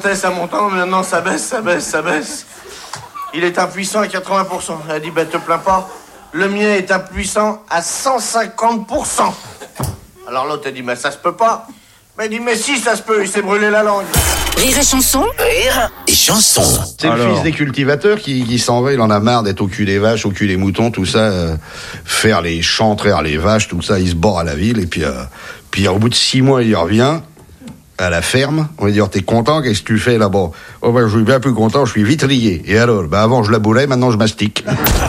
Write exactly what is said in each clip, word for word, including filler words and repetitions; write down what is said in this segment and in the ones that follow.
montait, ça montait, mais maintenant ça baisse, ça baisse, ça baisse. Il est impuissant à quatre-vingts pour cent. Elle a dit, ben te plains pas, le mien est impuissant à cent cinquante pour cent. Alors l'autre a dit, ben ça se peut pas. Mais il dit, mais si, ça se peut, il s'est brûlé la langue. Rire et chanson. Rire et chanson. C'est Alors. le fils des cultivateurs qui, qui s'en va, il en a marre d'être au cul des vaches, au cul des moutons, tout ça, euh, faire les champs, traire les vaches, tout ça, il se bord à la ville, et puis, euh, puis au bout de six mois, il revient à la ferme, on va dire, t'es content, qu'est-ce que tu fais là-bas? Oh ben, je suis bien plus content, je suis vitrier. Et alors? Ben avant, je laboulais, maintenant, je mastique.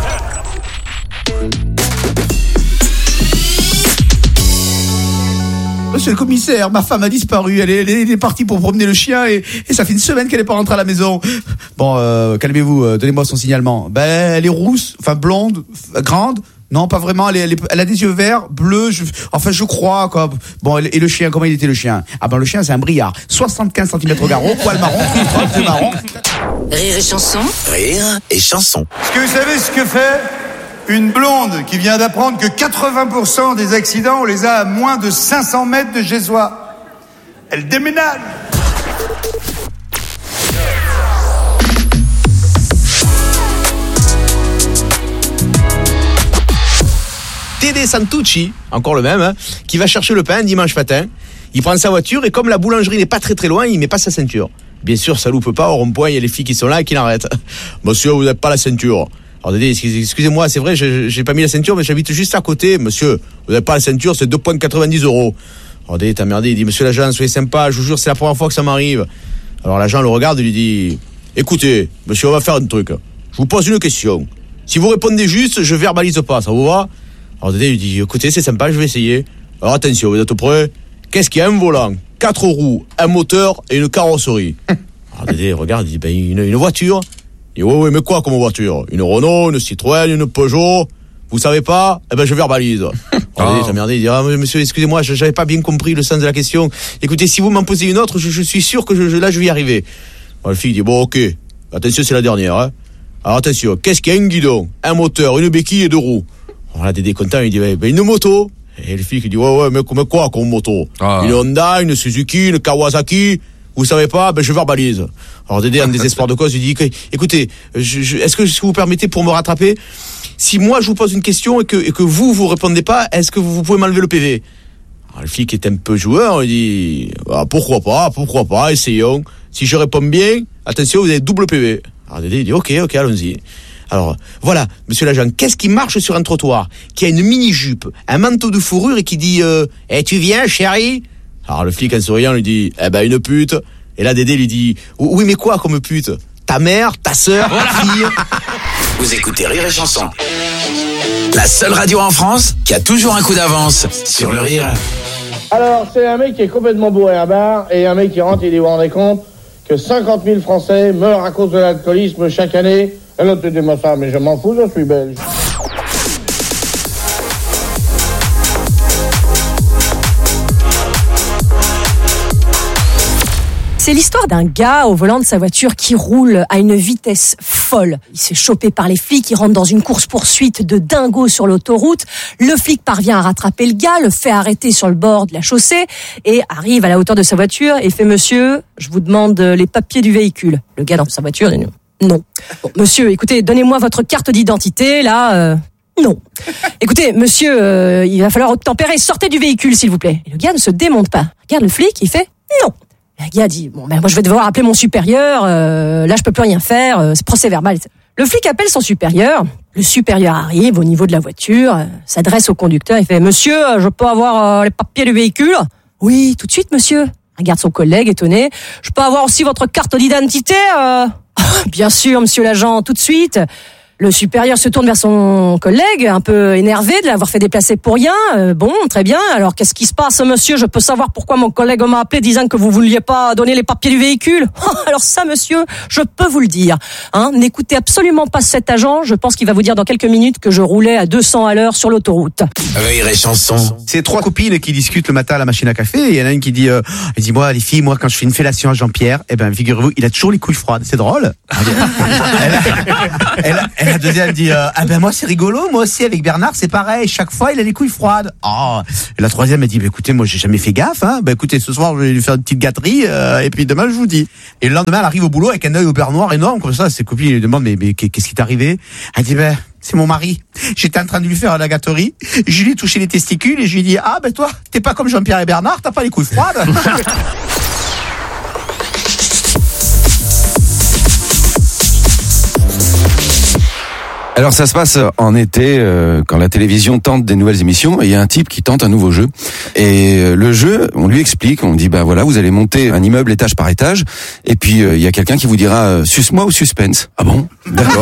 Monsieur le commissaire, ma femme a disparu. Elle est, elle est, elle est partie pour promener le chien et, et ça fait une semaine qu'elle n'est pas rentrée à la maison. Bon, euh, calmez-vous, euh, donnez-moi son signalement. Ben, elle est rousse, enfin blonde, f- grande. Non, pas vraiment. Elle, est, elle, est, elle a des yeux verts, bleus. Je, enfin, je crois quoi. Bon, et le chien, comment il était le chien? Ah ben, le chien, c'est un briard, soixante-quinze centimètres au garrot, poil marron, très marron. Rire et chanson. Rire et chanson. Est-ce que vous savez ce que fait une blonde qui vient d'apprendre que quatre-vingts pour cent des accidents, on les a à moins de cinq cents mètres de chez soi? Elle déménage. Tedé Santucci, encore le même, hein, qui va chercher le pain dimanche matin. Il prend sa voiture et comme la boulangerie n'est pas très très loin, il met pas sa ceinture. Bien sûr, ça loupe pas, au rond-point, il y a les filles qui sont là et qui l'arrêtent. Monsieur, vous n'avez pas la ceinture. Alors Dédé, excusez-moi, c'est vrai, j'ai, j'ai pas mis la ceinture, mais j'habite juste à côté. Monsieur, vous n'avez pas la ceinture, c'est deux virgule quatre-vingt-dix euros. Alors Dédé, t'as merdé, il dit, monsieur l'agent, soyez sympa, je vous jure, c'est la première fois que ça m'arrive. Alors l'agent le regarde et lui dit, écoutez, monsieur, on va faire un truc. Je vous pose une question. Si vous répondez juste, je verbalise pas, ça vous va? Alors Dédé lui dit, écoutez, c'est sympa, je vais essayer. Alors attention, vous êtes prêts? Qu'est-ce qu'il y a? Un volant, quatre roues, un moteur et une carrosserie. Alors Dédé regarde, il dit, ben, une, une voiture. Il dit, ouais, ouais, mais quoi comme voiture? Une Renault, une Citroën, une Peugeot? Vous savez pas? Eh ben, je verbalise. Alors Dédé, t'as merdé, il dit, ah, monsieur, excusez-moi, je, j'avais pas bien compris le sens de la question. Écoutez, si vous m'en posez une autre, je, je suis sûr que je, je, là, je vais y arriver. Alors, le fille dit, bon, ok. Attention, c'est la dernière, hein. Alors, attention, qu'est-ce qu'il y a? Un guidon, un moteur, une béquille et deux roues. Alors là, Dédé content, il dit, ben, une moto. Et le fille qui dit, ouais, ouais, mais, mais quoi comme moto? Ah. Une Honda, une Suzuki, une Kawasaki. Vous savez pas? Ben, je verbalise. Alors, Dédé, en désespoir de cause, il dit, écoutez, je, je, est-ce que si vous permettez pour me rattraper, si moi, je vous pose une question et que, et que vous, vous répondez pas, est-ce que vous, vous pouvez m'enlever le P V? Alors, le flic est un peu joueur, il dit, ah, pourquoi pas, pourquoi pas, essayons. Si je réponds bien, attention, vous avez double P V. Alors, Dédé, il dit, ok, ok, allons-y. Alors, voilà, monsieur l'agent, qu'est-ce qui marche sur un trottoir, qui a une mini-jupe, un manteau de fourrure et qui dit, euh, eh, tu viens, chérie? Alors, le flic, en souriant, lui dit, eh ben, une pute. Et là, Dédé lui dit, oui, mais quoi comme pute? Ta mère, ta sœur, ta fille? Vous écoutez Rire et chanson. La seule radio en France qui a toujours un coup d'avance sur le rire. Alors, c'est un mec qui est complètement bourré à bar, et un mec qui rentre, il dit, vous vous rendez compte que cinquante mille Français meurent à cause de l'alcoolisme chaque année? Et l'autre te dit, ma femme, mais je m'en fous, je suis belge. C'est l'histoire d'un gars au volant de sa voiture qui roule à une vitesse folle. Il s'est chopé par les flics, il rentre dans une course-poursuite de dingo sur l'autoroute. Le flic parvient à rattraper le gars, le fait arrêter sur le bord de la chaussée et arrive à la hauteur de sa voiture et fait « Monsieur, je vous demande les papiers du véhicule ». Le gars dans sa voiture dit « Non ». Bon, monsieur, écoutez, donnez-moi votre carte d'identité, là... Euh... Non. Écoutez, monsieur, euh, il va falloir obtempérer, sortez du véhicule, s'il vous plaît. Et le gars ne se démonte pas. Regarde le flic, il fait « Non ». Le gars dit, bon, ben, moi, je vais devoir appeler mon supérieur, euh, là, je peux plus rien faire, euh, c'est procès verbal. Le flic appelle son supérieur, le supérieur arrive au niveau de la voiture, euh, s'adresse au conducteur, il fait, monsieur, euh, je peux avoir euh, les papiers du véhicule? Oui, tout de suite, monsieur. Regarde son collègue, étonné. Je peux avoir aussi votre carte d'identité? euh... Bien sûr, monsieur l'agent, tout de suite. Le supérieur se tourne vers son collègue, un peu énervé de l'avoir fait déplacer pour rien. Euh, bon, très bien. Alors, qu'est-ce qui se passe, monsieur? Je peux savoir pourquoi mon collègue m'a appelé disant que vous vouliez pas donner les papiers du véhicule? Alors ça, monsieur, je peux vous le dire. Hein, n'écoutez absolument pas cet agent. Je pense qu'il va vous dire dans quelques minutes que je roulais à deux cents à l'heure sur l'autoroute. Rire et chanson. C'est trois copines qui discutent le matin à la machine à café. Et il y en a une qui dit, euh, elle dit, moi, les filles, moi, quand je fais une fellation à Jean-Pierre, eh ben, figurez-vous, il a toujours les couilles froides. C'est drôle. elle, elle, elle, la deuxième dit euh, ah ben moi c'est rigolo, moi aussi avec Bernard c'est pareil, chaque fois il a les couilles froides. Oh. Et la troisième elle dit bah, écoutez moi j'ai jamais fait gaffe, hein. Bah écoutez ce soir je vais lui faire une petite gâterie euh, et puis demain je vous dis. Et le lendemain elle arrive au boulot avec un œil au beurre noir énorme comme ça, ses copines lui demandent mais, mais qu'est-ce qui t'est arrivé? Elle dit ben c'est mon mari. J'étais en train de lui faire la gâterie, je lui ai touché les testicules et je lui ai dit ah ben toi t'es pas comme Jean-Pierre et Bernard, t'as pas les couilles froides. Alors ça se passe en été euh, quand la télévision tente des nouvelles émissions et il y a un type qui tente un nouveau jeu et euh, le jeu on lui explique, on dit bah voilà vous allez monter un immeuble étage par étage et puis euh, il y a quelqu'un qui vous dira euh, suce-moi ou suspense. Ah bon, d'accord.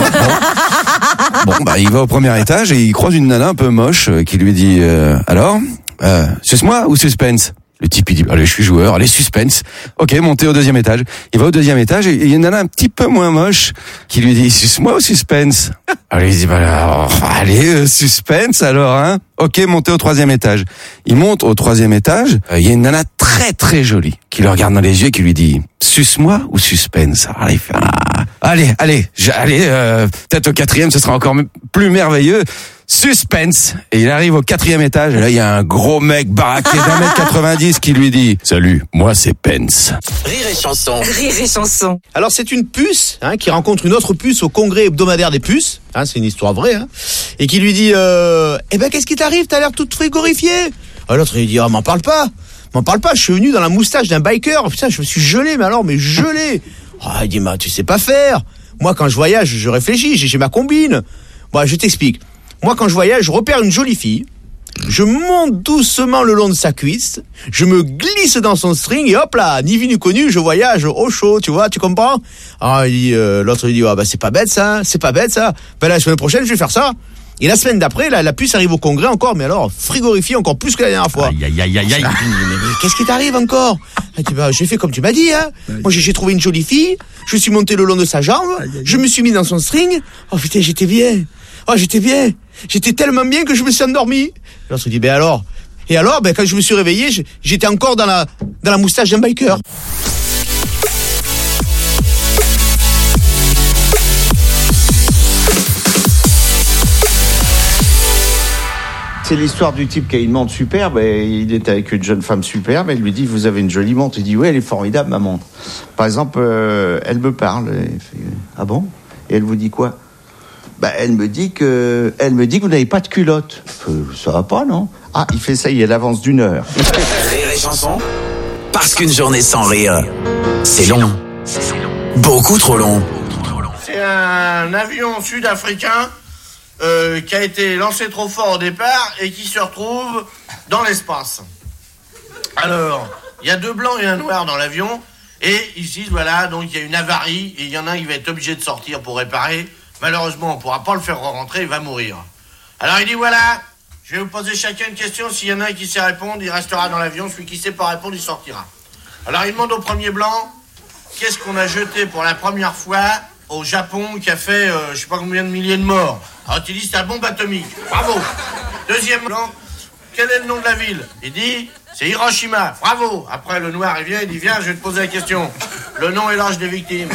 Bon. Bon bah il va au premier étage et il croise une nana un peu moche euh, qui lui dit euh, alors euh, suce-moi ou suspense. Le type, il dit, allez, je suis joueur, allez, suspense. Ok, montez au deuxième étage. Il va au deuxième étage et il y a une nana un petit peu moins moche qui lui dit, suce-moi ou suspense? Alors, il dit, bah, alors, allez, euh, suspense, alors, hein. Ok, montez au troisième étage. Il monte au troisième étage. Euh, il y a une nana très, très jolie qui le regarde dans les yeux et qui lui dit, suce-moi ou suspense? Alors, il fait, ah, allez, allez, allez, euh, peut-être au quatrième, ce sera encore plus merveilleux. Suspense. Et il arrive au quatrième étage et là il y a un gros mec baraqué d'un mètre quatre-vingt-dix qui lui dit salut, moi c'est Pence. Rire et chanson. Rire et chanson. Alors c'est une puce hein, qui rencontre une autre puce au congrès hebdomadaire des puces, hein, c'est une histoire vraie, hein, et qui lui dit euh, eh ben qu'est-ce qui t'arrive, t'as l'air toute frigorifiée. Alors l'autre il dit ah m'en parle pas, m'en parle pas, je suis venu dans la moustache d'un biker, putain je me suis gelé, mais alors mais gelé. Ah il dit bah tu sais pas faire, moi quand je voyage je réfléchis, j'ai, j'ai ma combine. Bon je t'explique. Moi, quand je voyage, je repère une jolie fille, je monte doucement le long de sa cuisse, je me glisse dans son string et hop là, ni vu ni connu, je voyage au chaud, tu vois, tu comprends? Ah, il dit, euh, l'autre il dit, ah bah c'est pas bête ça, c'est pas bête ça. Ben la semaine prochaine, je vais faire ça. Et la semaine d'après, la, la puce arrive au congrès encore, mais alors frigorifiée encore plus que la dernière fois. Aïe aïe aïe aïe aïe. Mais, mais qu'est-ce qui t'arrive encore? Elle dit, bah j'ai fait comme tu m'as dit, hein. Moi j'ai, j'ai trouvé une jolie fille, je suis monté le long de sa jambe, aïe, aïe, aïe. Je me suis mis dans son string. Oh putain, j'étais bien. Oh j'étais bien. J'étais tellement bien que je me suis endormi. L'autre se dit, ben alors. Et alors, ben quand je me suis réveillé, j'étais encore dans la, dans la moustache d'un biker. C'est l'histoire du type qui a une montre superbe et il est avec une jeune femme superbe et elle lui dit vous avez une jolie montre. Il dit oui elle est formidable ma montre. Par exemple euh, elle me parle. Elle fait, ah bon? Et elle vous dit quoi? Bah, elle me dit que, elle me dit que vous n'avez pas de culotte. Euh, ça va pas, non? Ah, il fait ça, il est à l'avance d'une heure. Rire et chanson. Parce qu'une journée sans rire, c'est long. Beaucoup trop long. C'est un avion sud-africain euh, qui a été lancé trop fort au départ et qui se retrouve dans l'espace. Alors, il y a deux blancs et un noir dans l'avion et ils se disent voilà, donc il y a une avarie et il y en a un qui va être obligé de sortir pour réparer. Malheureusement, on ne pourra pas le faire rentrer, il va mourir. Alors il dit, voilà, je vais vous poser chacun une question. S'il y en a un qui sait répondre, il restera dans l'avion. Celui qui ne sait pas répondre, il sortira. Alors il demande au premier blanc, qu'est-ce qu'on a jeté pour la première fois au Japon qui a fait, euh, je ne sais pas combien de milliers de morts. Alors il dit, c'est la bombe atomique. Bravo. Deuxième blanc, quel est le nom de la ville? Il dit, c'est Hiroshima. Bravo. Après, le noir, il vient, il dit, viens, je vais te poser la question. Le nom et l'âge des victimes.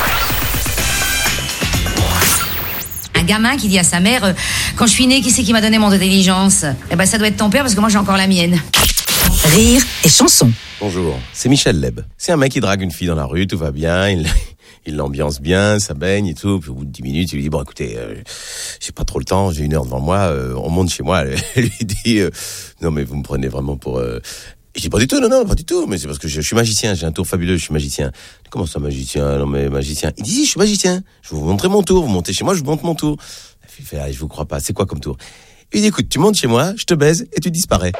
Un gamin qui dit à sa mère euh, quand je suis né, qui c'est qui m'a donné mon intelligence? Eh ben ça doit être ton père parce que moi j'ai encore la mienne. Rire et chanson. Bonjour, c'est Michel Leb. C'est un mec qui drague une fille dans la rue, tout va bien, il il l'ambiance bien, ça baigne et tout. Puis au bout de dix minutes, il lui dit bon écoutez, euh, j'ai pas trop le temps, j'ai une heure devant moi, euh, on monte chez moi. Elle lui dit euh, non mais vous me prenez vraiment pour euh... Je dis pas du tout, non, non, pas du tout, mais c'est parce que je, je suis magicien, j'ai un tour fabuleux, je suis magicien. Comment ça, magicien? Non, mais magicien. Il dit, si, je suis magicien. Je vais vous montrer mon tour, vous montez chez moi, je vous montre mon tour. Il fait, ah, je vous crois pas, c'est quoi comme tour? Il dit, écoute, tu montes chez moi, je te baise et tu disparais.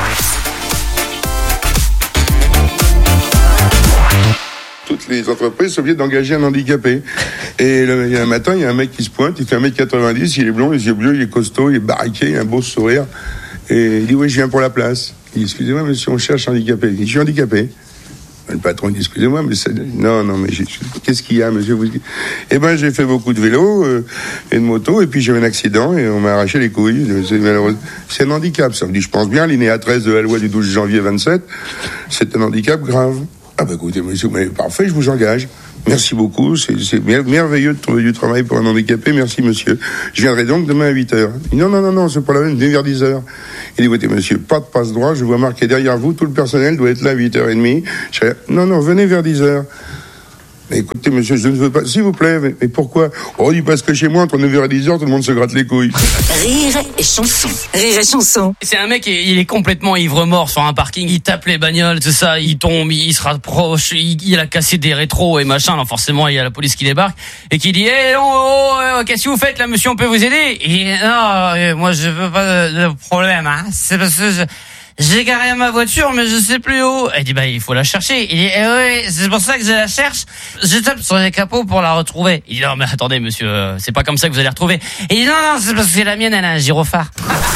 Toutes les entreprises sont obligées d'engager un handicapé. Et le, il y a un matin, il y a un mec qui se pointe, il fait un mètre quatre-vingt-dix, il est blond, les yeux bleus, il est costaud, il est baraqué, il a un beau sourire. Et il dit, oui, je viens pour la place. Il dit, excusez-moi, monsieur, on cherche handicapé. Il dit, je suis handicapé. Le patron, il dit, excusez-moi, mais ça... Non, non, mais j'ai... qu'est-ce qu'il y a, monsieur? Eh ben, j'ai fait beaucoup de vélo euh, et de moto, et puis j'ai eu un accident, et on m'a arraché les couilles. C'est malheureux. C'est un handicap, ça me dit, je pense bien, l'inéa treize de la loi du douze janvier vingt-sept, c'est un handicap grave. Ah, bah, écoutez, monsieur, mais parfait, je vous engage. Merci beaucoup, c'est, c'est merveilleux de trouver du travail pour un handicapé, merci monsieur. Je viendrai donc demain à huit heures. Il dit, non, non, non, non, c'est pas la peine, venez vers dix heures. Il dit, écoutez monsieur, pas de passe-droit, je vois marqué derrière vous, tout le personnel doit être là à huit heures trente. Je dis, non, non, venez vers dix heures. Mais écoutez, monsieur, je ne veux pas... S'il vous plaît, mais, mais pourquoi? Oh, dit parce que chez moi, entre neuf heures et dix heures, tout le monde se gratte les couilles. Rire et chanson. Rire et chanson. C'est un mec, il est complètement ivre-mort sur un parking, il tape les bagnoles, tout ça, il tombe, il se rapproche, il, il a cassé des rétros et machin, alors forcément, il y a la police qui débarque, et qui dit, eh, hey, oh, oh, oh, qu'est-ce que vous faites là, monsieur, on peut vous aider? Et non, moi, je veux pas de, de problème, hein. C'est parce que je... J'ai garé ma voiture, mais je sais plus où. Elle dit, bah, il faut la chercher. Il dit, eh oui, c'est pour ça que je la cherche. Je tape sur les capots pour la retrouver. Il dit, non, mais attendez, monsieur, c'est pas comme ça que vous allez la retrouver. Il dit, non, non, c'est parce que la mienne, elle a un gyrophare.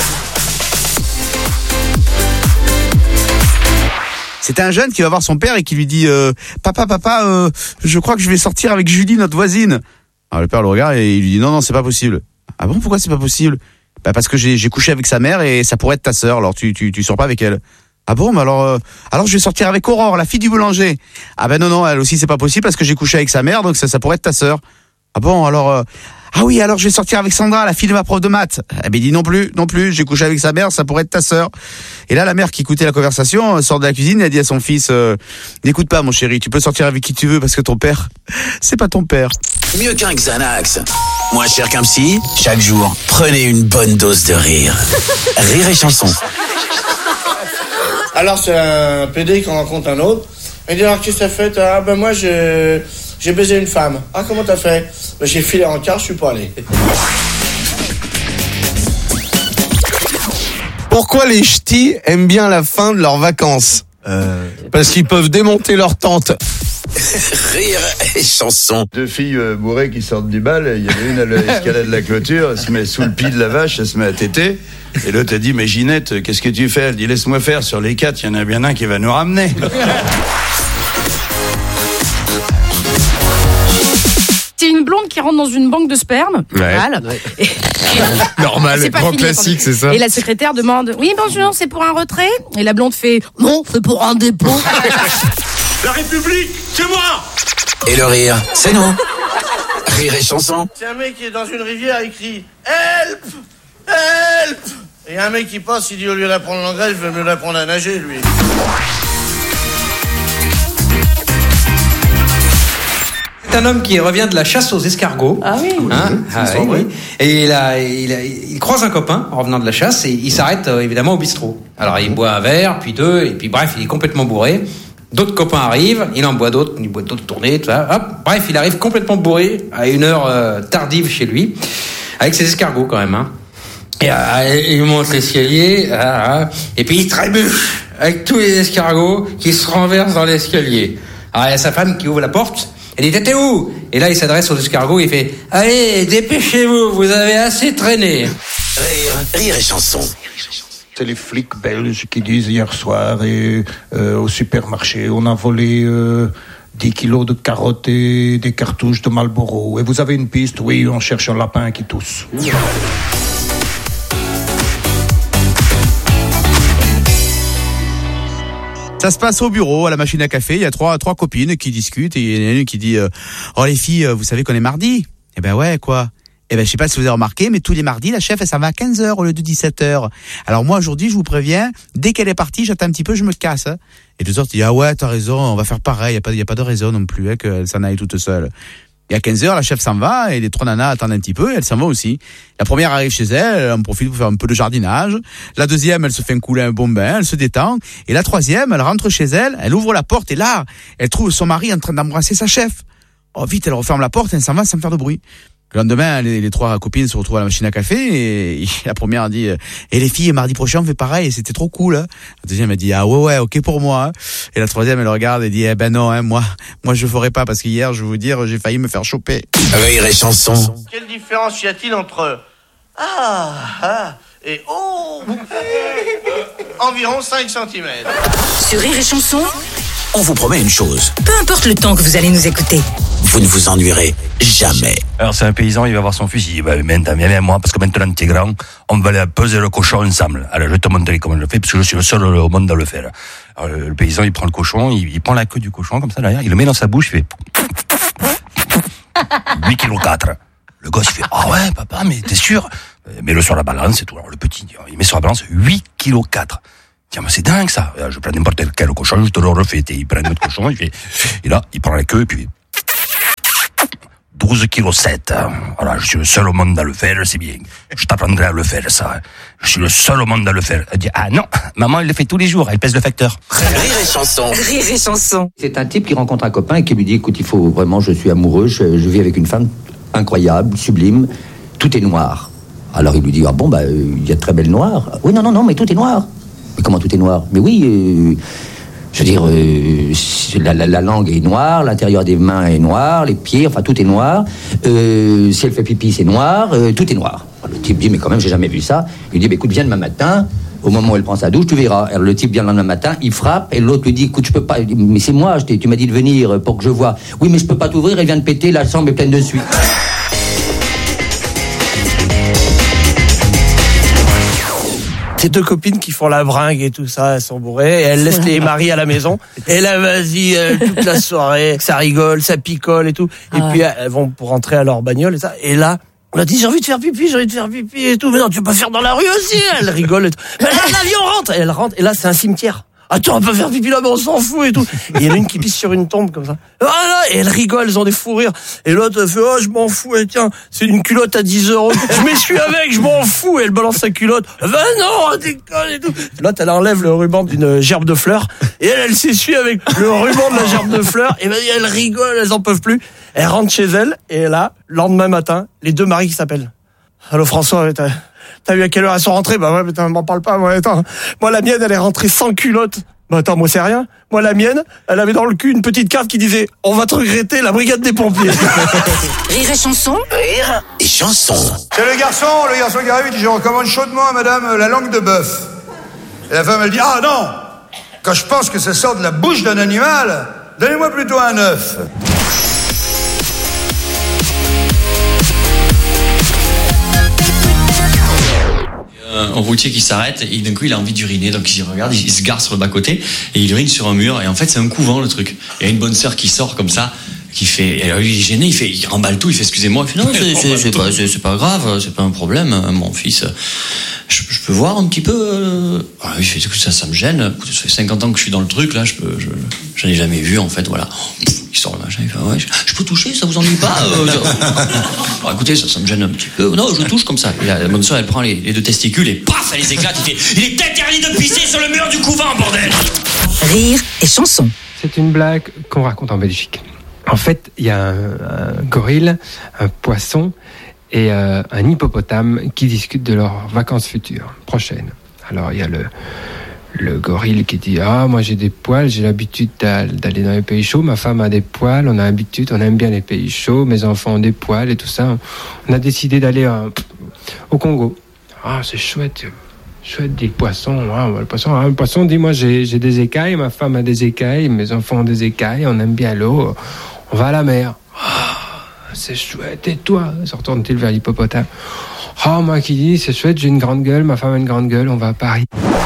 C'est un jeune qui va voir son père et qui lui dit, euh, papa, papa, euh, je crois que je vais sortir avec Julie, notre voisine. Alors, le père le regarde et il lui dit, non, non, c'est pas possible. Ah bon, pourquoi c'est pas possible? Bah parce que j'ai, j'ai couché avec sa mère et ça pourrait être ta sœur, alors tu, tu, tu sors pas avec elle. Ah bon, mais alors, euh, alors je vais sortir avec Aurore, la fille du boulanger. Ah ben non, non, elle aussi c'est pas possible parce que j'ai couché avec sa mère, donc ça, ça pourrait être ta sœur. Ah bon, alors, euh, ah oui, alors je vais sortir avec Sandra, la fille de ma prof de maths. Eh ben il dit non plus, non plus, j'ai couché avec sa mère, ça pourrait être ta sœur. Et là, la mère qui écoutait la conversation sort de la cuisine et a dit à son fils, euh, n'écoute pas mon chéri, tu peux sortir avec qui tu veux parce que ton père, c'est pas ton père. Mieux qu'un Xanax. Moins cher qu'un psy. Chaque jour, prenez une bonne dose de rire. Rire et chanson. Alors c'est un pédé qui rencontre un autre. Il dit, alors qu'est-ce que t'as fait? Ah ben moi je... j'ai baisé une femme. Ah comment t'as fait? Ben, j'ai filé en car, je suis pas allé. Pourquoi les ch'tis aiment bien la fin de leurs vacances? euh... Parce qu'ils peuvent démonter leur tente. Rire et chanson. Deux filles euh, bourrées qui sortent du bal, il y en a une à l'escalade de la clôture, elle se met sous le pied de la vache, elle se met à téter. Et l'autre a dit, mais Ginette, qu'est-ce que tu fais? Elle dit, laisse-moi faire, sur les quatre, il y en a bien un qui va nous ramener. C'est une blonde qui rentre dans une banque de sperme. Ouais. Normal. Ouais. Et... Normal, c'est pas grand fini, classique, c'est ça. Et la secrétaire demande, oui, bonjour, c'est pour un retrait? Et la blonde fait, non, c'est pour un dépôt. La République, c'est moi! Et le rire, c'est nous. Rire et chanson. C'est un mec qui est dans une rivière, il crie help! Help! Et un mec qui passe, il dit au lieu d'apprendre l'anglais, je vais mieux l'apprendre à nager, lui. C'est un homme qui revient de la chasse aux escargots. Ah oui. Hein ah, oui, oui. Et il, a, il, a, il croise un copain en revenant de la chasse et il s'arrête euh, évidemment au bistrot. Alors il boit un verre, puis deux, et puis bref, il est complètement bourré. D'autres copains arrivent, il en boit d'autres, il boit d'autres tournées, tout ça. Hop, bref, il arrive complètement bourré à une heure euh, tardive chez lui, avec ses escargots quand même. Hein. Et euh, il monte l'escalier, euh, et puis il trébuche avec tous les escargots qui se renversent dans l'escalier. Alors il y a sa femme qui ouvre la porte. Elle dit, t'es où? Et là, il s'adresse aux escargots, il fait, allez, dépêchez-vous, vous avez assez traîné. Rire, rire et chanson. C'est les flics belges qui disent hier soir et, euh, au supermarché, on a volé euh, dix kilos de carottes et des cartouches de Marlboro. Et vous avez une piste? Oui, on cherche un lapin qui tousse. Ça se passe au bureau, à la machine à café. Il y a trois trois copines qui discutent et il y en a une qui dit euh, oh les filles, vous savez qu'on est mardi? Eh ben ouais, quoi. Eh ben je sais pas si vous avez remarqué, mais tous les mardis la chef elle s'en va à quinze heures au lieu de dix-sept heures. Alors moi aujourd'hui je vous préviens, dès qu'elle est partie, j'attends un petit peu, je me casse. Hein. Et les autres disent ah ouais t'as raison, on va faire pareil. Il y a pas y a pas de raison non plus hein, qu'elle s'en aille toute seule. Et à quinze heures, la chef s'en va et les trois nanas attendent un petit peu et elle s'en va aussi. La première arrive chez elle, elle en profite pour faire un peu de jardinage. La deuxième, elle se fait un couler un bon bain, elle se détend. Et la troisième, elle rentre chez elle, elle ouvre la porte et là, elle trouve son mari en train d'embrasser sa chef. Oh vite, elle referme la porte et elle s'en va sans faire de bruit. Le lendemain, les, les trois copines se retrouvent à la machine à café et, et la première a dit « Et les filles, mardi prochain, on fait pareil, c'était trop cool. Hein. » La deuxième a dit « Ah ouais, ouais, ok pour moi. Hein. » Et la troisième, elle regarde et dit « Eh ben non, hein, moi, moi je ferai pas parce qu'hier, je vais vous dire, j'ai failli me faire choper. » Rire et chanson. Quelle différence y a-t-il entre ah, ah et oh environ cinq centimètres. Sur Rire et chanson, on vous promet une chose. Peu importe le temps que vous allez nous écouter, vous ne vous ennuierez jamais. Alors c'est un paysan, il va voir son fils, il dit bah, maintenant viens avec moi parce que maintenant tu es grand, on va aller peser le cochon ensemble. Alors je vais te montrer comment je le fais parce que je suis le seul au monde à le faire. Alors, le paysan il prend le cochon, il, il prend la queue du cochon comme ça derrière, il le met dans sa bouche, il fait huit virgule quatre kilos. Le gosse, il fait, ah ouais, papa, mais t'es sûr? Mets-le sur la balance et tout. Alors, le petit, il met sur la balance huit virgule quatre kilos. Tiens, mais c'est dingue, ça. Je prends n'importe quel cochon, je te le refais. Il prend un autre cochon, il fait, et là, il prend la queue, et puis, douze virgule sept kilos. Voilà, je suis le seul au monde à le faire, c'est bien. Je t'apprendrai à le faire, ça. Je suis le seul au monde à le faire. Elle dit, ah non, maman, elle le fait tous les jours, elle pèse le facteur. Rire et chanson. Rire et chanson. C'est un type qui rencontre un copain et qui lui dit, écoute, il faut vraiment, je suis amoureux, je, je vis avec une femme incroyable, sublime, tout est noir. Alors il lui dit, ah bon, bah, il y a de très belles noires. Oui, non, non, non, mais tout est noir. Mais comment tout est noir? Mais oui, euh, je veux dire, euh, la, la, la langue est noire, l'intérieur des mains est noir, les pieds, enfin tout est noir. Euh, si elle fait pipi, c'est noir, euh, tout est noir. Alors, le type dit, mais quand même, j'ai jamais vu ça. Il dit, bah, écoute, viens demain matin, au moment où elle prend sa douche, tu verras. Alors le type vient le lendemain matin, il frappe, et l'autre lui dit, écoute, je peux pas, mais c'est moi, je tu m'as dit de venir pour que je vois. Oui, mais je peux pas t'ouvrir, elle vient de péter, la chambre est pleine de suie. Ces deux copines qui font la bringue et tout ça, elles sont bourrées, et elles laissent les maris à la maison. Et là, vas-y, euh, toute la soirée, ça rigole, ça picole et tout. Et ah. puis, elles vont pour rentrer à leur bagnole et ça. Et là, on a dit, j'ai envie de faire pipi, j'ai envie de faire pipi et tout. Mais non, tu peux pas faire dans la rue aussi. Elle rigole et tout. Mais là, l'avion rentre. Et elle rentre. Et là, c'est un cimetière. Attends, on peut faire pipi là, mais on s'en fout et tout. Et il y en a une qui pisse sur une tombe comme ça. Voilà, et elles rigolent, elles ont des fous rires. Et l'autre, elle fait, oh, je m'en fous, et tiens, c'est une culotte à dix euros. Je m'essuie avec, je m'en fous. Et elle balance sa culotte. Ben non, déconne et tout. L'autre, elle enlève le ruban d'une gerbe de fleurs. Et elle, elle s'essuie avec le ruban de la gerbe de fleurs. Et ben, elle rigole, elles en peuvent plus. Elle rentre chez elle. Et là, lendemain matin, les deux maris qui s'appellent. Allô, François, t'as, t'as vu à quelle heure elles sont rentrées? Bah ouais, mais m'en parle pas, moi, attends. Moi, la mienne, elle est rentrée sans culotte. Bah attends, moi c'est rien. Moi la mienne, elle avait dans le cul une petite carte qui disait « On va te regretter, la brigade des pompiers ». Rire et chanson. Rire et chanson. C'est le garçon, le garçon qui arrive, il dit « Je recommande chaudement à madame la langue de bœuf ». Et la femme elle dit « Ah non, quand je pense que ça sort de la bouche d'un animal, donnez-moi plutôt un œuf ». Un routier qui s'arrête et d'un coup il a envie d'uriner, donc il regarde, il se gare sur le bas-côté et il urine sur un mur, et en fait c'est un couvent le truc. Il y a une bonne sœur qui sort comme ça, qui fait, et alors, il est gêné, il fait, il remballe tout, il fait excusez-moi, il fait non, c'est, c'est, c'est pas, c'est, c'est pas grave, c'est pas un problème, mon fils, je, je peux voir un petit peu, euh... ah, il fait ça, ça me gêne, ça fait cinquante ans que je suis dans le truc là, je peux, je, j'en ai jamais vu en fait, voilà. Il sort le machin, il fait ouais, je, je peux toucher, ça vous ennuie pas euh, alors, écoutez, ça, ça me gêne un petit peu. Non, je touche comme ça. Et la bonne soeur, elle prend les, les deux testicules et paf, elle les éclate. Il fait, il est interdit de pisser sur le mur du couvent, bordel. Rire et chanson. C'est une blague qu'on raconte en Belgique. En fait, il y a un, un gorille, un poisson et euh, un hippopotame qui discutent de leurs vacances futures, prochaines. Alors, il y a le... le gorille qui dit « Ah, moi j'ai des poils, j'ai l'habitude d'aller dans les pays chauds, ma femme a des poils, on a l'habitude, on aime bien les pays chauds, mes enfants ont des poils et tout ça. On a décidé d'aller euh, au Congo. Ah, c'est chouette, chouette des poissons. Ah, le poisson, ah, le poisson dit « Moi j'ai, j'ai des écailles, ma femme a des écailles, mes enfants ont des écailles, on aime bien l'eau, on va à la mer. Ah, c'est chouette, et toi ?» Se retourne-t-il vers l'hippopotame. « Ah, moi qui dis, c'est chouette, j'ai une grande gueule, ma femme a une grande gueule, on va à Paris. »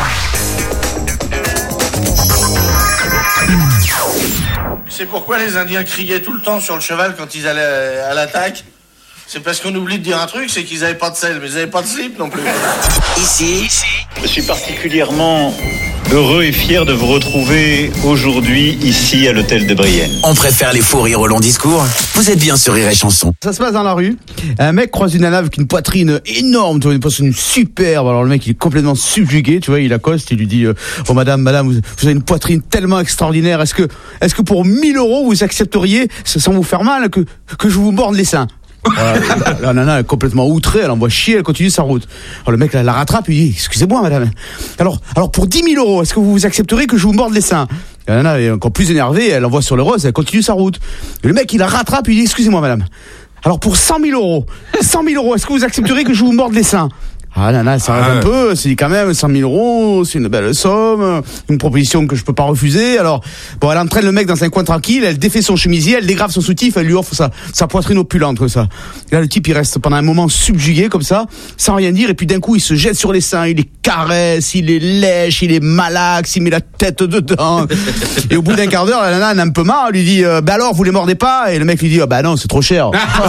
Tu sais pourquoi les Indiens criaient tout le temps sur le cheval quand ils allaient à l'attaque? C'est parce qu'on oublie de dire un truc, c'est qu'ils avaient pas de sel, mais ils avaient pas de slip non plus. Ici, ici, je suis particulièrement heureux et fier de vous retrouver aujourd'hui ici à l'hôtel de Brienne. On préfère les faux rires au long discours. Vous êtes bien sur Rire et Chanson. Ça se passe dans la rue. Un mec croise une nana avec une poitrine énorme, tu vois, une poitrine superbe. Alors le mec il est complètement subjugué, tu vois, il accoste, il lui dit euh, oh madame, madame, vous, vous avez une poitrine tellement extraordinaire. Est-ce que, est-ce que pour mille euros vous accepteriez, sans vous faire mal, que que je vous morde les seins? Voilà, la nana est complètement outrée, elle envoie chier, elle continue sa route. Alors le mec la, la rattrape, il dit excusez-moi madame. Alors, alors pour dix mille euros, est-ce que vous accepterez que je vous morde les seins? La nana est encore plus énervée, elle envoie sur le rose, elle continue sa route. Et le mec il la rattrape, il dit excusez-moi madame. Alors pour cent mille euros, cent mille euros, est-ce que vous accepterez que je vous morde les seins? Ah là là, ça Ah rêve un ouais. peu, c'est quand même cent mille euros, c'est une belle somme, une proposition que je peux pas refuser. Alors, bon, elle entraîne le mec dans un coin tranquille, elle défait son chemisier, elle dégrave son soutif, elle lui offre sa, sa poitrine opulente, comme ça. Et là, le type, il reste pendant un moment subjugué, comme ça, sans rien dire, et puis d'un coup, il se jette sur les seins, il les caresse, il les lèche, il les malaxe, il met la tête dedans. Et au bout d'un quart d'heure, la nana, elle a un peu marre, elle lui dit, euh, bah alors, vous les mordez pas? Et le mec lui dit, ah bah non, c'est trop cher.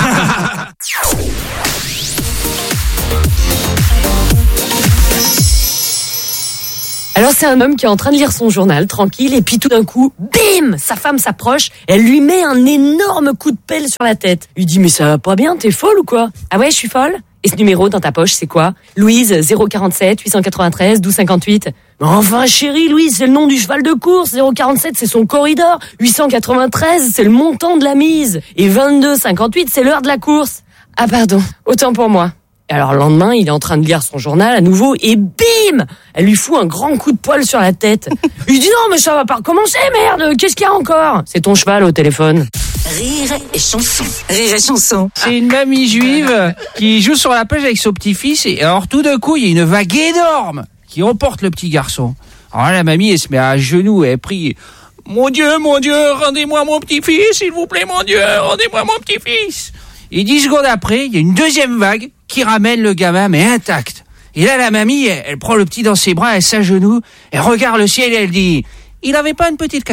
Alors c'est un homme qui est en train de lire son journal, tranquille, et puis tout d'un coup, bim, sa femme s'approche, elle lui met un énorme coup de pelle sur la tête. Il dit, mais ça va pas bien, t'es folle ou quoi? Ah ouais, je suis folle? Et ce numéro dans ta poche, c'est quoi? Louise, zéro quarante-sept huit cent quatre-vingt-treize douze cinquante-huit. Mais enfin chérie, Louise, c'est le nom du cheval de course, zéro quarante-sept c'est son corridor, huit cent quatre-vingt-treize c'est le montant de la mise, et vingt-deux cinquante-huit c'est l'heure de la course. Ah pardon, autant pour moi. Alors le lendemain, il est en train de lire son journal à nouveau et bim, elle lui fout un grand coup de poil sur la tête. Il dit non mais ça va pas recommencer, merde, qu'est-ce qu'il y a encore? C'est ton cheval au téléphone. Rire et chanson. Rire et chanson. C'est une mamie juive qui joue sur la plage avec son petit-fils et alors tout d'un coup, il y a une vague énorme qui emporte le petit garçon. Alors la mamie, elle se met à genoux et elle prie. Mon Dieu, mon Dieu, rendez-moi mon petit-fils, s'il vous plaît, mon Dieu, rendez-moi mon petit-fils. Et dix secondes après, il y a une deuxième vague qui ramène le gamin, mais intact. Et là, la mamie, elle, elle prend le petit dans ses bras, elle s'agenouille, elle regarde le ciel et elle dit « Il avait pas une petite casquette ?»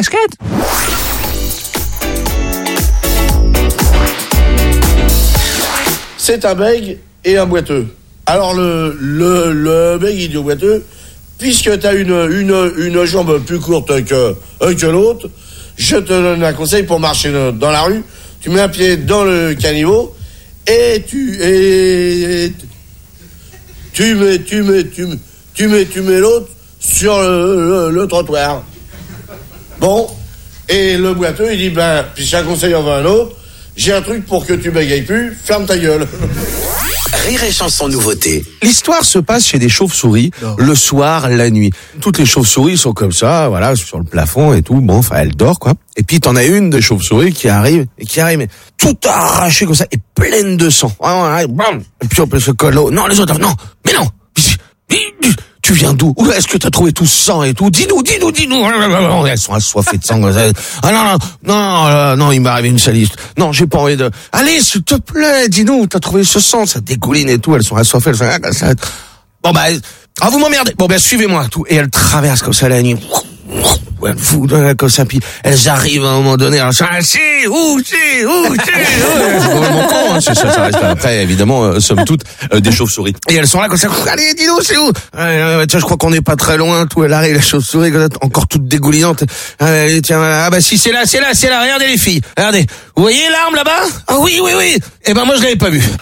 C'est un bègue et un boiteux. Alors le, le, le bègue, il dit au boiteux, puisque tu as une, une, une jambe plus courte que, que l'autre, je te donne un conseil pour marcher dans la rue. Tu mets un pied dans le caniveau et tu et, et tu mets tu mets tu mets tu mets tu mets l'autre sur le, le, le trottoir. Bon, et le boiteux il dit ben puis un conseil en va un autre, j'ai un truc pour que tu bégayes plus, ferme ta gueule. Rire et chanson nouveauté. L'histoire se passe chez des chauves-souris le soir, la nuit. Toutes les chauves-souris sont comme ça, voilà, sur le plafond et tout. Bon, enfin, elle dort, quoi. Et puis, t'en as une des chauves-souris qui arrive, et qui arrive, mais tout arraché comme ça, et pleine de sang. Et puis, on peut se coller. Non, les autres, non, mais non. Tu viens d'où? Où est-ce que t'as trouvé tout ce sang et tout? Dis-nous, dis-nous, dis-nous. Elles sont assoiffées de sang. Ah non, non, non, non, non, il m'est arrivé une saliste. Non, j'ai pas envie de... Allez, s'il te plaît, dis-nous, t'as trouvé ce sang, ça dégouline et tout. Elles sont assoiffées, elles sont... Ça... Bon, bah, ah, vous m'emmerdez. Bon, ben, suivez-moi, tout. Et elles traversent comme ça la nuit. Elles foutent comme ça, puis elles arrivent à un moment donné, elles sont ah, si, où, si, où, si, c'est vraiment con, hein, c'est ça, ça reste après, évidemment, euh, somme toute, euh, des chauves-souris. Et elles sont là, comme ça, allez, dis-nous, c'est où? Euh, tiens, je crois qu'on n'est pas très loin, tout, elle arrive, la chauve-souris, encore toute dégoulinante. Allez, tiens, ah, bah, si, c'est là, c'est là, c'est là, regardez les filles, regardez. Vous voyez l'arme là-bas? Ah oui, oui, oui. Eh ben, moi, je l'avais pas vue.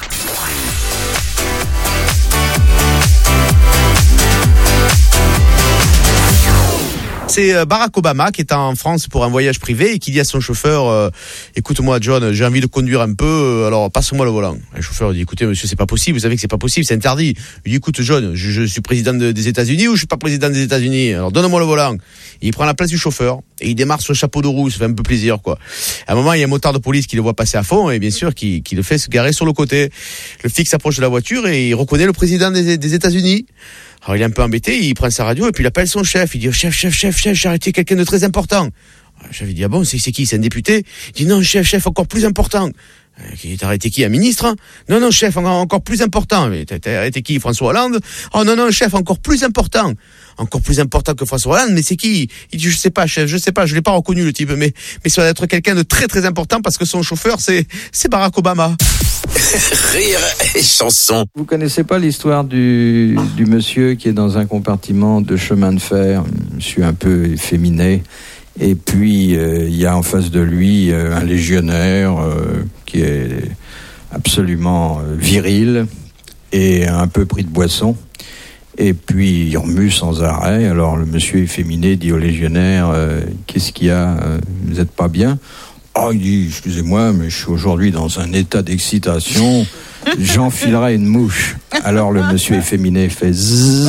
C'est Barack Obama qui est en France pour un voyage privé et qui dit à son chauffeur euh, écoute-moi John, j'ai envie de conduire un peu, alors passe-moi le volant. Le chauffeur dit écoutez monsieur, c'est pas possible, vous savez que c'est pas possible, c'est interdit. Il dit écoute John, je, je suis président de, des États-Unis ou je suis pas président des États-Unis, alors donne-moi le volant. Et il prend la place du chauffeur et il démarre sur le chapeau de roue, ça fait un peu plaisir quoi. À un moment il y a un motard de police qui le voit passer à fond et bien sûr qui, qui le fait se garer sur le côté. Le flic s'approche de la voiture et il reconnaît le président des, des États-Unis. Alors il est un peu embêté, il prend sa radio et puis il appelle son chef. Il dit chef, chef, chef, chef, j'ai arrêté quelqu'un de très important. Le chef il dit ah bon, c'est, c'est qui? C'est un député? Il dit non chef, chef, encore plus important. T'as arrêté qui? Un ministre? Hein? Non, non chef, encore, encore plus important. Mais t'as, t'as arrêté qui? François Hollande? Oh non, non chef, encore plus important. Encore plus important que François Hollande, mais c'est qui? Il dit je sais pas chef, je sais pas, je l'ai pas reconnu le type, mais, mais ça doit être quelqu'un de très très important parce que son chauffeur c'est, c'est Barack Obama. Rire et chanson. Vous connaissez pas l'histoire du, du monsieur qui est dans un compartiment de chemin de fer, un monsieur un peu efféminé, et puis euh, il y a en face de lui euh, un légionnaire euh, qui est absolument euh, viril et un peu pris de boisson. Et puis il remue sans arrêt. Alors le monsieur efféminé dit au légionnaire euh, qu'est-ce qu'il y a, vous n'êtes pas bien? Oh, il dit, excusez-moi, mais je suis aujourd'hui dans un état d'excitation, j'enfilerai une mouche. Alors le monsieur efféminé fait zzzz.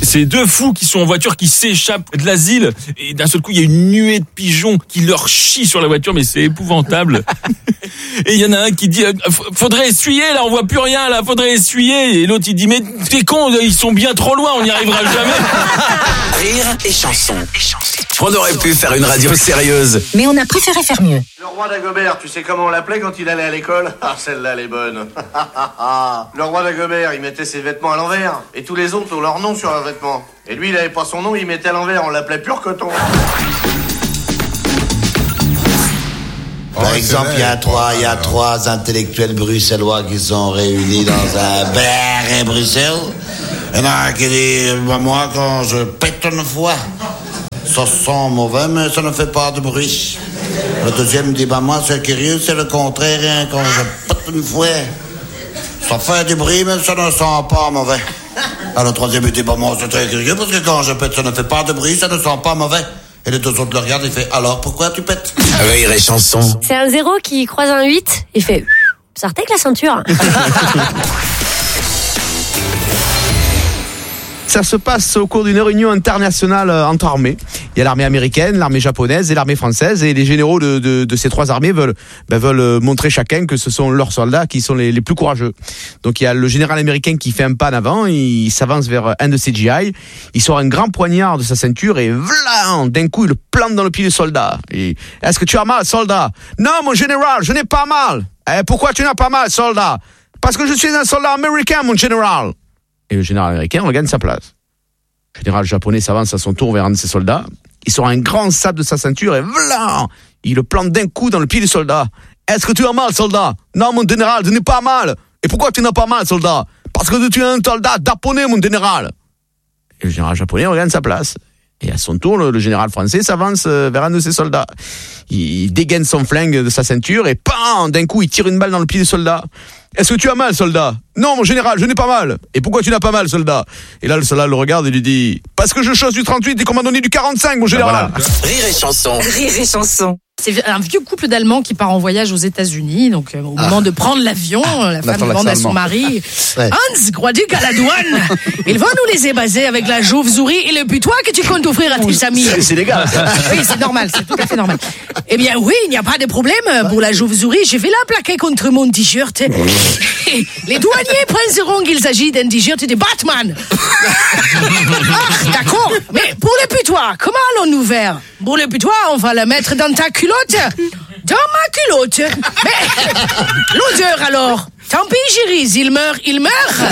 C'est deux fous qui sont en voiture qui s'échappent de l'asile et d'un seul coup il y a une nuée de pigeons qui leur chient sur la voiture, mais c'est épouvantable. Et il y en a un qui dit faudrait essuyer là, on voit plus rien là, faudrait essuyer. Et l'autre il dit mais t'es con, ils sont bien trop loin, on n'y arrivera jamais. Rire et chanson. On aurait pu faire une radio sérieuse, Mais on a préféré faire mieux. Le roi d'Agobert, tu sais comment on l'appelait quand il allait à l'école? Ah, celle-là, elle est bonne. Le roi d'Agobert, il mettait ses vêtements à l'envers. Et tous les autres ont leur nom sur leurs vêtements. Et lui, il avait pas son nom, il mettait à l'envers. On l'appelait pur coton. Par exemple, il y a trois, il y a trois intellectuels bruxellois qui sont réunis dans un bar à Bruxelles. Il y en a un qui dit, bah, moi, quand je pète une fois, ça sent mauvais, mais ça ne fait pas de bruit. Le deuxième dit, bah, moi, c'est curieux, c'est le contraire, hein, quand je pète une fois, ça fait du bruit, mais ça ne sent pas mauvais. Alors, le troisième dit, bah, moi, c'est très curieux, parce que quand je pète, ça ne fait pas de bruit, ça ne sent pas mauvais. Et les deux autres le regardent et fait, alors, pourquoi tu pètes? Rire et chanson. C'est un zéro qui croise un huit, il fait sortez avec la ceinture. Ça se passe au cours d'une réunion internationale entre armées. Il y a l'armée américaine, l'armée japonaise et l'armée française. Et les généraux de, de, de ces trois armées veulent, ben, veulent montrer chacun que ce sont leurs soldats qui sont les, les plus courageux. Donc il y a le général américain qui fait un pas en avant, il s'avance vers un de ses G I, il sort un grand poignard de sa ceinture et vlan, d'un coup il le plante dans le pied du soldat. Et, est-ce que tu as mal, soldat? Non, mon général, je n'ai pas mal. Eh, pourquoi tu n'as pas mal, soldat? Parce que je suis un soldat américain, mon général. Et le général américain regagne sa place. Le général japonais s'avance à son tour vers un de ses soldats. Il sort un grand sabre de sa ceinture et vlan, il le plante d'un coup dans le pied du soldat. Est-ce que tu as mal, soldat? Non, mon général, je n'ai pas mal. Et pourquoi tu n'as pas mal, soldat? Parce que tu es un soldat japonais, mon général. Et le général japonais regagne sa place. Et à son tour, le, le général français s'avance vers un de ses soldats. Il, il dégaine son flingue de sa ceinture et pam, d'un coup, il tire une balle dans le pied du soldat. Est-ce que tu as mal, soldat? Non, mon général, je n'ai pas mal. Et pourquoi tu n'as pas mal, soldat? Et là, le soldat le regarde et lui dit, parce que je chose du trente-huit et qu'on m'a donné du quarante-cinq, mon général. Voilà. Rire et chanson. Rire et chanson. C'est un vieux couple d'Allemands qui part en voyage aux États-Unis. Donc, euh, au Ah. moment de prendre l'avion, Ah, la on femme attend demande à l'accent son allemand. mari Ouais. Hans, crois-tu qu'à la douane, ils vont nous laisser baser avec la chauve-souris et le putois que tu comptes offrir à tes amis? C'est- c'est légal, ça. Oui, c'est normal, c'est tout à fait normal. Eh bien, oui, il n'y a pas de problème. Pour la chauve-souris, j'ai fait la plaquer contre mon t-shirt. Et les douaniers penseront qu'il s'agit d'un t-shirt de Batman. Ah, d'accord. Mais pour le putois, comment allons-nous faire? Pour le putois, on va le mettre dans ta culotte. Dans ma culotte. Mais l'odeur alors? Tant pis, chérie, il meurt, il meurt.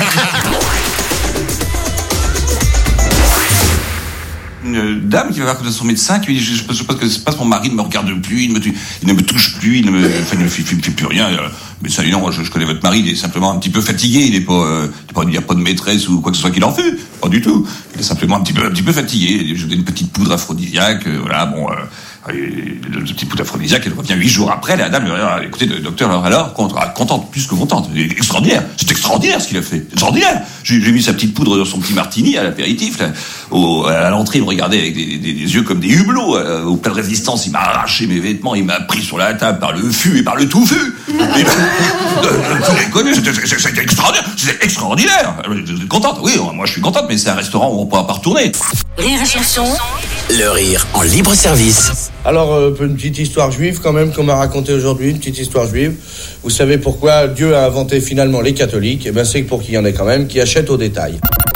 Une dame qui va voir son médecin qui lui dit je, je, je pense que c'est pas mon mari ne me regarde plus, il, me, il ne me touche plus, il ne me, enfin, il ne fait, fait, fait plus rien. Mais ça, non, je, je connais votre mari, il est simplement un petit peu fatigué, il n'est pas, euh, il n'y a pas de maîtresse ou quoi que ce soit qu'il en fait, pas du tout. Il est simplement un petit peu, un petit peu fatigué. Je donne une petite poudre aphrodisiaque, euh, voilà, bon. Euh, le petit poudre aphrodisiaque, elle revient huit jours après, la dame lui dit, écoutez, le docteur, alors, alors, contente, plus que contente. Extraordinaire. C'est extraordinaire ce qu'il a fait. Extraordinaire. J'ai, j'ai mis sa petite poudre dans son petit martini à l'apéritif, là. Au, à l'entrée, il me regardait avec des, des, des yeux comme des hublots, euh, au plein de résistance. Il m'a arraché mes vêtements, il m'a pris sur la table par le fût et par le touffu. Et, vous les connaissez, c'était, c'était extraordinaire. C'était extraordinaire. Vous êtes contente? Oui, moi je suis contente, mais c'est un restaurant où on ne pourra pas retourner. Rire et chanson. Le rire en libre service. Alors, euh, une petite histoire juive quand même qu'on m'a racontée aujourd'hui, une petite histoire juive. Vous savez pourquoi Dieu a inventé finalement les catholiques? Eh bien, c'est pour qu'il y en ait quand même qui achètent au détail.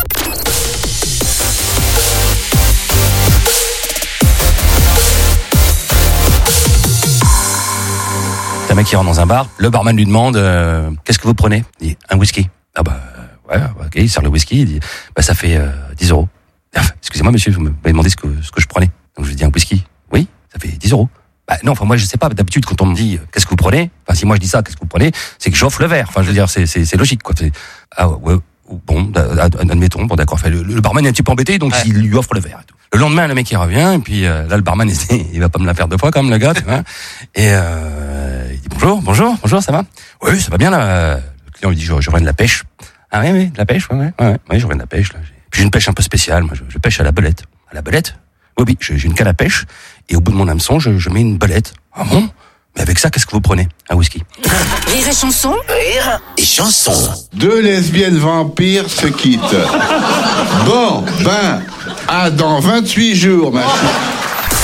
T'as un mec qui rentre dans un bar, le barman lui demande euh, qu'est-ce que vous prenez? Il dit un whisky. Ah bah ouais, ok, il sert le whisky, il dit bah ça fait euh, dix euros. Ah, excusez-moi monsieur, vous m'avez demandé ce que ce que je prenais. Donc je lui dis un whisky. Oui, ça fait dix euros. Bah non, enfin moi je sais pas. D'habitude quand on me dit qu'est-ce que vous prenez, enfin si moi je dis ça, qu'est-ce que vous prenez, c'est que j'offre le verre. Enfin je veux dire c'est c'est, c'est logique quoi. C'est, ah ouais, bon, admettons, bon d'accord. Enfin, le, le barman est un petit peu embêté, donc ouais. Il lui offre le verre. Et tout. Le lendemain le mec il revient et puis euh, là le barman il, il va pas me la faire deux fois comme le gars. Tu vois, et euh, il dit bonjour, bonjour, bonjour, ça va? Oui, ça va bien là. Le client lui dit je, je reviens de la pêche. Ah oui, oui, de la pêche, ouais, ouais, ouais, ouais, je reviens de la pêche là. Puis j'ai une pêche un peu spéciale, moi je, je pêche à la belette. À la belette? Oui, oui, j'ai, j'ai une canne à pêche et au bout de mon hameçon, je, je mets une belette. Ah bon? Mais avec ça, qu'est-ce que vous prenez? Un whisky. Rire et chanson. Rire et chanson. Deux lesbiennes vampires se quittent. Bon, ben, à dans vingt-huit jours, ma chère.